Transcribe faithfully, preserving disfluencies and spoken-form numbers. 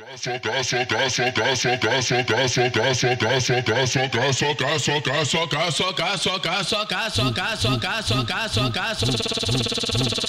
Soca, soca, soca, soca, soca, soca, soca, soca, soca, soca, soca, soca, soca, soca, soca, soca, soca, soca, soca, soca,